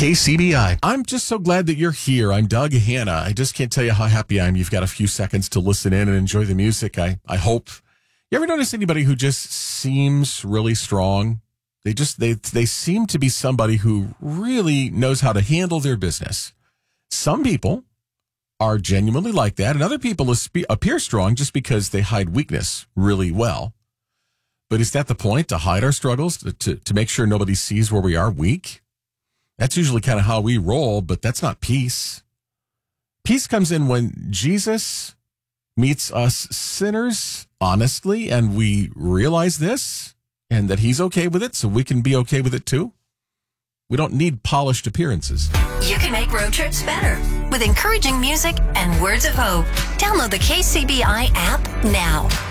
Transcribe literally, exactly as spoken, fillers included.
K C B I. I'm just so glad that you're here. I'm Doug Hanna. I just can't tell you how happy I am. You've got a few seconds to listen in and enjoy the music. I, I hope. You ever notice anybody who just seems really strong? They just, they, they seem to be somebody who really knows how to handle their business. Some people are genuinely like that, and other people appear strong just because they hide weakness really well. But is that the point, to hide our struggles, to, to, to make sure nobody sees where we are weak? That's usually kind of how we roll, but that's not peace. Peace comes in when Jesus meets us sinners honestly, and we realize this, and that he's okay with it, so we can be okay with it too. We don't need polished appearances. You can make road trips better with encouraging music and words of hope. Download the K C B I app now.